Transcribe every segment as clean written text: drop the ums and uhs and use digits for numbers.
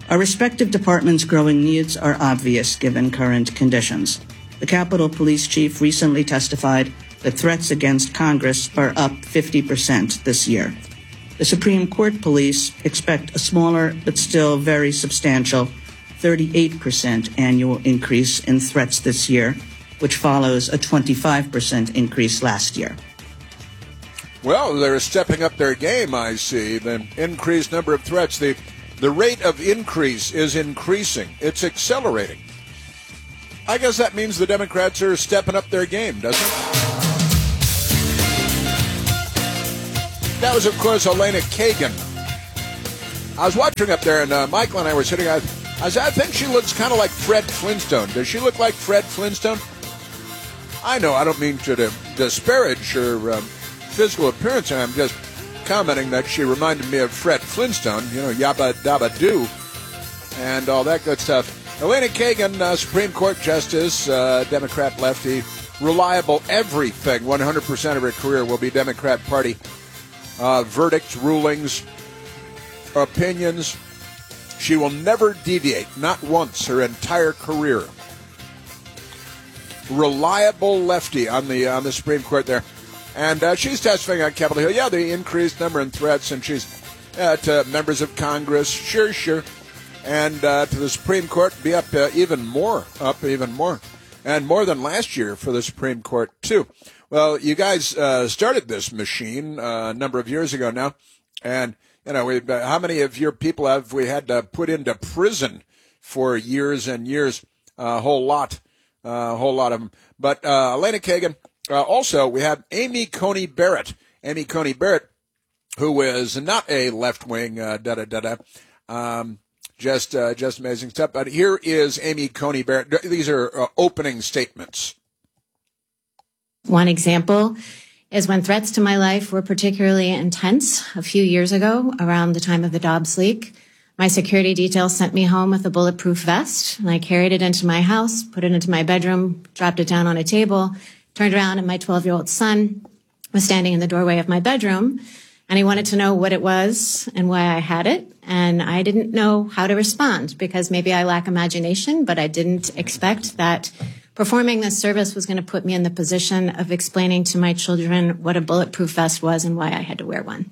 Our respective departments' growing needs are obvious given current conditions. The Capitol Police Chief recently testified that threats against Congress are up 50% this year. The Supreme Court police expect a smaller but still very substantial 38% annual increase in threats this year, which follows a 25% increase last year. Well, they're stepping up their game, I see. The increased number of threats, the rate of increase is increasing. It's accelerating. I guess that means the Democrats are stepping up their game, doesn't it? That was, of course, Elena Kagan. I was watching up there, and Michael and I were sitting. I think she looks kind of like Fred Flintstone. Does she look like Fred Flintstone? I know, I don't mean to disparage her physical appearance. I'm just commenting that she reminded me of Fred Flintstone, Yabba Dabba Doo, and all that good stuff. Elena Kagan, Supreme Court Justice, Democrat lefty, reliable everything. 100% of her career will be Democrat Party. Verdicts, rulings, opinions. She will never deviate, not once, her entire career. Reliable lefty on the Supreme Court there. And she's testifying on Capitol Hill. Yeah, the increased number in threats, and she's to members of Congress, sure. And to the Supreme Court, be up even more. And more than last year for the Supreme Court, too. Well, you guys started this machine a number of years ago now. And, how many of your people have we had to put into prison for years and years? A whole lot of them. But Elena Kagan, also we have Amy Coney Barrett. Amy Coney Barrett, who is not a left-wing just amazing stuff. But here is Amy Coney Barrett. These are opening statements. One example is when threats to my life were particularly intense a few years ago around the time of the Dobbs leak. My security detail sent me home with a bulletproof vest, and I carried it into my house, put it into my bedroom, dropped it down on a table, turned around, and my 12-year-old son was standing in the doorway of my bedroom, and he wanted to know what it was and why I had it, and I didn't know how to respond because maybe I lack imagination, but I didn't expect that performing this service was going to put me in the position of explaining to my children what a bulletproof vest was and why I had to wear one.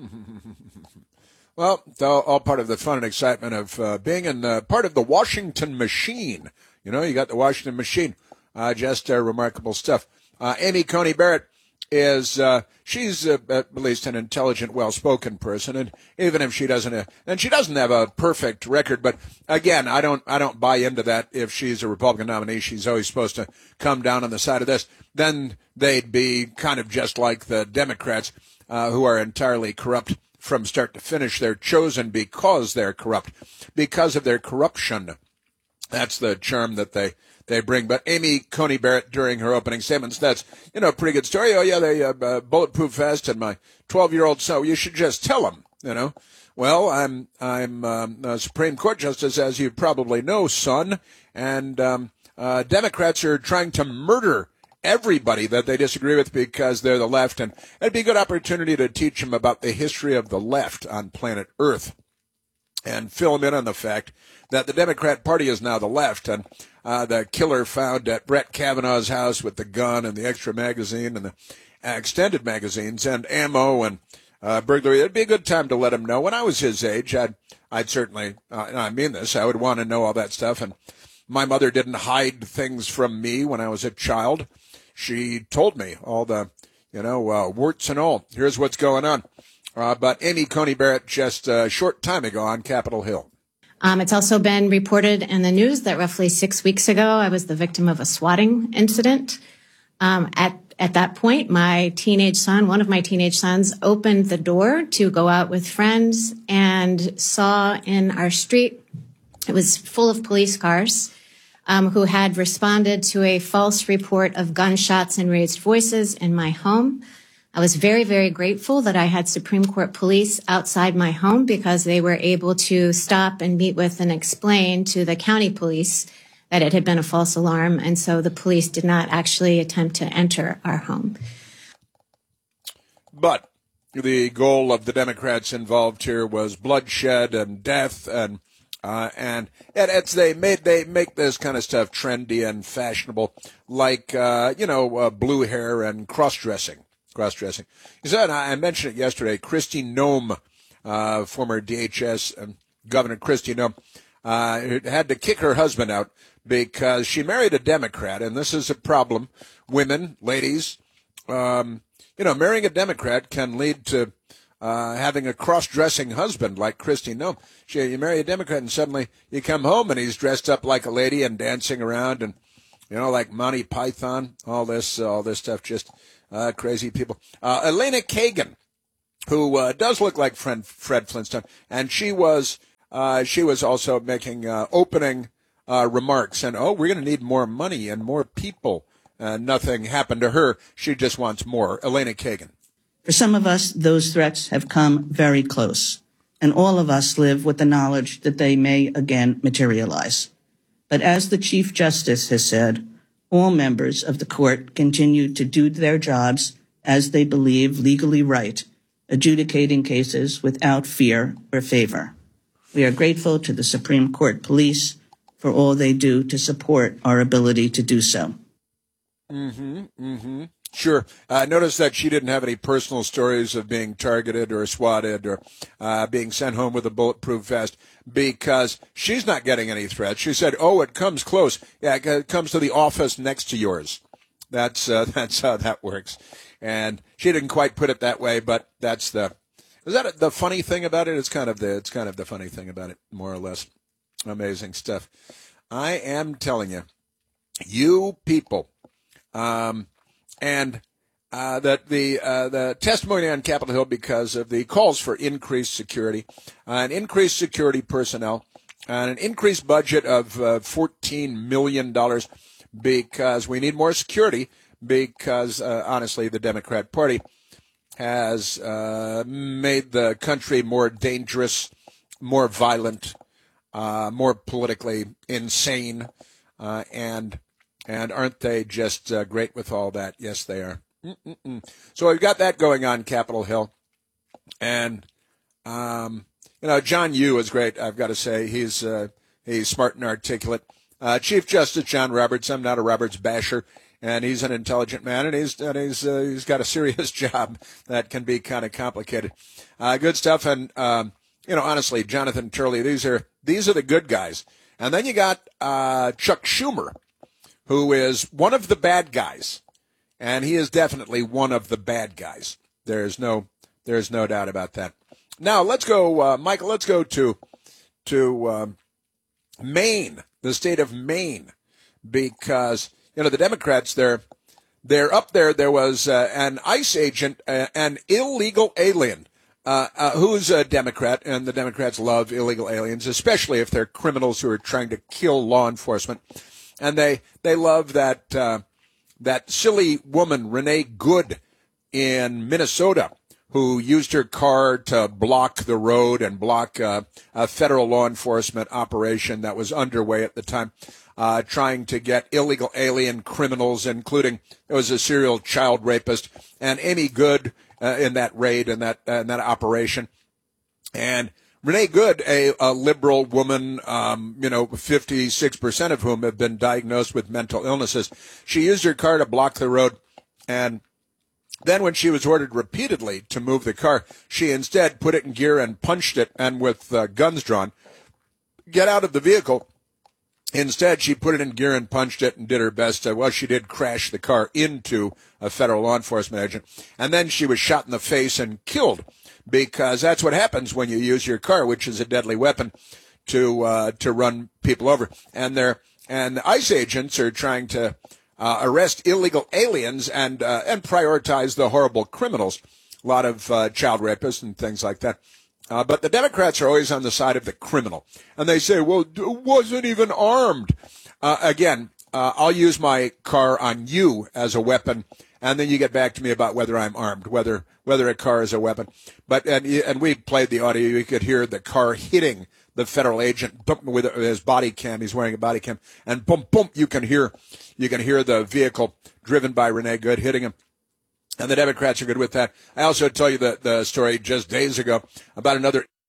Well, it's all part of the fun and excitement of being in part of the Washington machine. You got the Washington machine. Just remarkable stuff. Amy Coney Barrett is, she's at least an intelligent, well-spoken person, and even if she doesn't, and she doesn't have a perfect record, but again, I don't buy into that. If she's a Republican nominee, she's always supposed to come down on the side of this. Then they'd be kind of just like the Democrats, who are entirely corrupt from start to finish. They're chosen because they're corrupt, because of their corruption. That's the charm that they bring. But Amy Coney Barrett, during her opening statements, that's, a pretty good story. Oh, yeah, they bulletproof vest and my 12-year-old son. You should just tell him, Well, I'm a Supreme Court justice, as you probably know, son. And Democrats are trying to murder everybody that they disagree with because they're the left. And it'd be a good opportunity to teach them about the history of the left on planet Earth and fill them in on the fact that the Democrat Party is now the left, and the killer found at Brett Kavanaugh's house with the gun and the extra magazine and the extended magazines and ammo and burglary. It'd be a good time to let him know. When I was his age, I'd certainly, and I mean this, I would want to know all that stuff. And my mother didn't hide things from me when I was a child. She told me all the, warts and all. Here's what's going on. But Amy Coney Barrett just a short time ago on Capitol Hill. It's also been reported in the news that roughly 6 weeks ago, I was the victim of a swatting incident. At that point, my teenage son, one of my teenage sons, opened the door to go out with friends and saw in our street, it was full of police cars, who had responded to a false report of gunshots and raised voices in my home. I was very, very grateful that I had Supreme Court police outside my home because they were able to stop and meet with and explain to the county police that it had been a false alarm. And so the police did not actually attempt to enter our home. But the goal of the Democrats involved here was bloodshed and death and And they make this kind of stuff trendy and fashionable, like blue hair and cross-dressing. You said, I mentioned it yesterday, Kristi Noem, former DHS Governor Kristi Noem, had to kick her husband out because she married a Democrat, and this is a problem. Women, ladies, marrying a Democrat can lead to having a cross-dressing husband like Kristi Noem. You marry a Democrat and suddenly you come home and he's dressed up like a lady and dancing around and, like Monty Python, all this stuff, just crazy people. Elena Kagan, who does look like Fred Flintstone, and she was also making opening remarks, and we're going to need more money and more people. Nothing happened to her. She just wants more. Elena Kagan. For some of us, those threats have come very close, and all of us live with the knowledge that they may again materialize. But as the Chief Justice has said, all members of the court continue to do their jobs as they believe legally right, adjudicating cases without fear or favor. We are grateful to the Supreme Court Police for all they do to support our ability to do so. Sure. Notice that she didn't have any personal stories of being targeted or swatted or being sent home with a bulletproof vest because she's not getting any threats. She said, it comes close. Yeah, it comes to the office next to yours. That's how that works. And she didn't quite put it that way, but is that the funny thing about it? It's kind of the funny thing about it, more or less. Amazing stuff. I am telling you, you people, and that the testimony on Capitol Hill because of the calls for increased security, and increased security personnel, and an increased budget of $14 million because we need more security because, honestly, the Democrat Party has made the country more dangerous, more violent, more politically insane, and aren't they just great with all that? Yes, they are. So we've got that going on Capitol Hill. And, John Yoo is great, I've got to say. He's smart and articulate. Chief Justice John Roberts, I'm not a Roberts basher, and he's an intelligent man, and he's got a serious job that can be kind of complicated. Good stuff. And, honestly, Jonathan Turley, these are the good guys. And then you got Chuck Schumer, who is one of the bad guys, and he is definitely one of the bad guys. There's no doubt about that. Now let's go, Michael. Let's go to Maine, the state of Maine, because the Democrats they're up there. There was an ICE agent, an illegal alien, who's a Democrat, and the Democrats love illegal aliens, especially if they're criminals who are trying to kill law enforcement. And they love that silly woman, Renee Good, in Minnesota, who used her car to block the road and block a federal law enforcement operation that was underway at the time, trying to get illegal alien criminals, including there was a serial child rapist, and Amy Good in that raid and that operation. And Renee Good, a liberal woman, 56% of whom have been diagnosed with mental illnesses. She used her car to block the road, and then when she was ordered repeatedly to move the car, she instead put it in gear and punched it, and with guns drawn, get out of the vehicle. Instead, she put it in gear and punched it and did her best. She did crash the car into a federal law enforcement agent, and then she was shot in the face and killed. Because that's what happens when you use your car, which is a deadly weapon, to run people over. And the ICE agents are trying to arrest illegal aliens and prioritize the horrible criminals, a lot of child rapists and things like that. But the Democrats are always on the side of the criminal, and they say, "Well, wasn't even armed." Again, I'll use my car on you as a weapon, and then you get back to me about whether I'm armed, whether a car is a weapon. But and we played the audio. You could hear the car hitting the federal agent with his body cam. He's wearing a body cam, and boom, boom. You can hear the vehicle driven by Renee Good hitting him. And the Democrats are good with that. I also tell you the story just days ago about another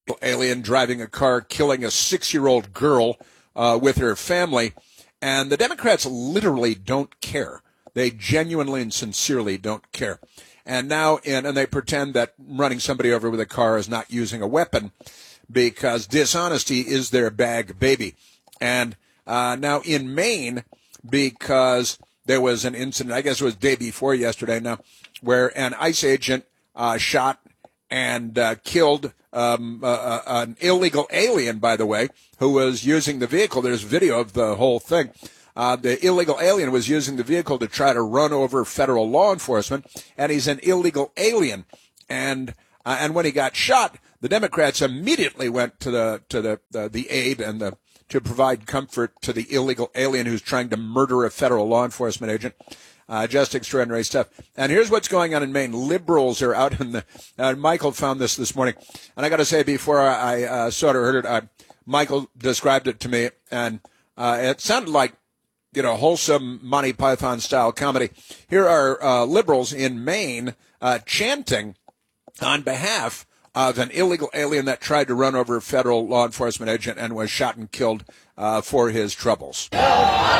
alien driving a car, killing a 6-year-old girl with her family. And the Democrats literally don't care. They genuinely and sincerely don't care. And now, and they pretend that running somebody over with a car is not using a weapon because dishonesty is their bag baby. And now in Maine, because there was an incident, I guess it was day before yesterday now, where an ICE agent shot and killed an illegal alien, by the way, who was using the vehicle. There's video of the whole thing. The illegal alien was using the vehicle to try to run over federal law enforcement, and he's an illegal alien. And when he got shot, the Democrats immediately went to the aid and to provide comfort to the illegal alien who's trying to murder a federal law enforcement agent. Just extraordinary stuff. And here's what's going on in Maine. Liberals are out in the Michael found this morning. And I got to say, before I sort of heard it, Michael described it to me, and it sounded like, wholesome Monty Python-style comedy. Here are liberals in Maine chanting on behalf of an illegal alien that tried to run over a federal law enforcement agent and was shot and killed for his troubles.